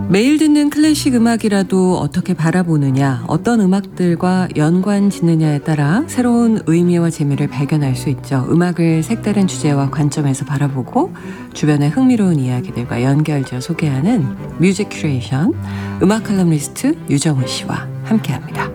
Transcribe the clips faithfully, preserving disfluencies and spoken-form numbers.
매일 듣는 클래식 음악이라도 어떻게 바라보느냐, 어떤 음악들과 연관 짓느냐에 따라 새로운 의미와 재미를 발견할 수 있죠. 음악을 색다른 주제와 관점에서 바라보고 주변의 흥미로운 이야기들과 연결지어 소개하는 뮤직 큐레이션, 음악 칼럼니스트 유정훈 씨와 함께합니다.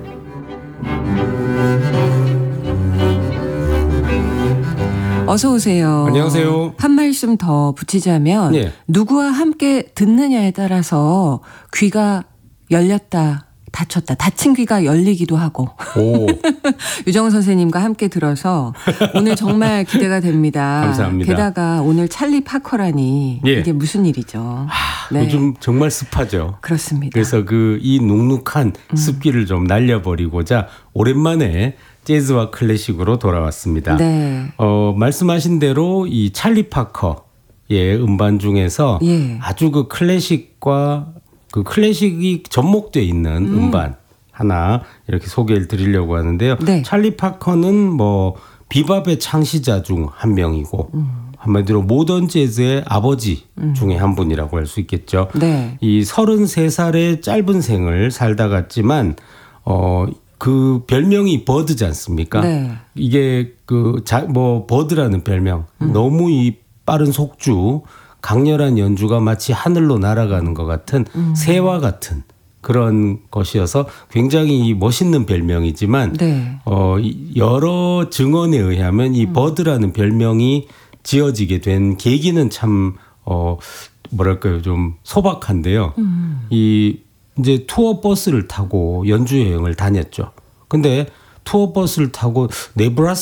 어서 오세요. 안녕하세요. 한 말씀 더 붙이자면 예. 누구와 함께 듣느냐에 따라서 귀가 열렸다, 닫혔다, 닫힌 귀가 열리기도 하고. 오. 유정훈 선생님과 함께 들어서 오늘 정말 기대가 됩니다. 감사합니다. 게다가 오늘 찰리 파커라니 예. 이게 무슨 일이죠? 아, 네. 요즘 정말 습하죠. 그렇습니다. 그래서 그 이 눅눅한 습기를 좀 날려버리고자 오랜만에 재즈와 클래식으로 돌아왔습니다. 네. 어, 말씀하신 대로 이 찰리 파커의 음반 중에서 예. 아주 그 클래식과 그 클래식이 접목되어 있는 음. 음반 하나 이렇게 소개를 드리려고 하는데요. 네. 찰리 파커는 뭐 비밥의 창시자 중 한 명이고 음. 한마디로 모던 재즈의 아버지 음. 중에 한 분이라고 할 수 있겠죠. 네. 이 서른세 살의 짧은 생을 살다 갔지만 어, 그 별명이 버드지 않습니까? 네. 이게 그 뭐 버드라는 별명 음. 너무 이 빠른 속주, 강렬한 연주가 마치 하늘로 날아가는 것 같은 음. 새와 같은 그런 것이어서 굉장히 멋있는 별명이지만 네. 어, 여러 증언에 의하면 이 음. 버드라는 별명이 지어지게 된 계기는 참 어, 뭐랄까요, 좀 소박한데요. 음. 이 이제 투어 버스를 타고 연주 여행을 다녔죠. 근데 투어 버스를 타고 네브라스카